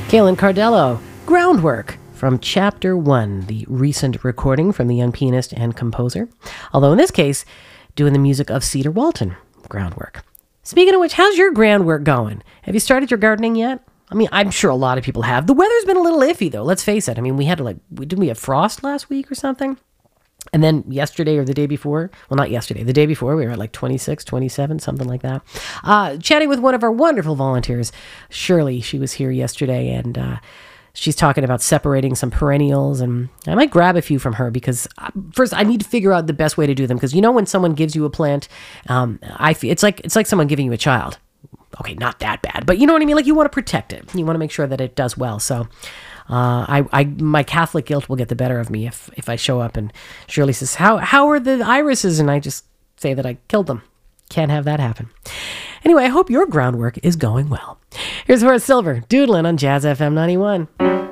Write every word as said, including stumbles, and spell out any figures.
Kaylin Cardello, Groundwork, from Chapter one, the recent recording from the young pianist and composer. Although in this case, doing the music of Cedar Walton, Groundwork. Speaking of which, how's your groundwork going? Have you started your gardening yet? I mean, I'm sure a lot of people have. The weather's been a little iffy, though. Let's face it. I mean, we had to, like, didn't we have frost last week or something? And then yesterday or the day before, well, not yesterday, the day before, we were at like twenty-six, twenty-seven, something like that. Uh, chatting with one of our wonderful volunteers, Shirley. She was here yesterday, and uh, she's talking about separating some perennials, and I might grab a few from her because uh, first I need to figure out the best way to do them. Because you know when someone gives you a plant, um, I feel it's like it's like someone giving you a child. Okay, not that bad, but you know what I mean? Like you want to protect it. You want to make sure that it does well. So uh, I, I, my Catholic guilt will get the better of me if, if I show up and Shirley says, how, how are the irises? And I just say that I killed them. Can't have that happen. Anyway, I hope your groundwork is going well. Here's Horace Silver, doodling on Jazz F M ninety-one.